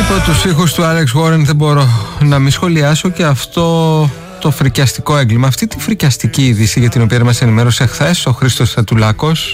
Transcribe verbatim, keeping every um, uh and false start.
Υπό τους ήχους του Άλεξ Γόρεν δεν μπορώ να μην σχολιάσω και αυτό το φρικιαστικό έγκλημα, αυτή τη φρικιαστική είδηση για την οποία μας ενημέρωσε χθες ο Χρήστος Θατουλάκος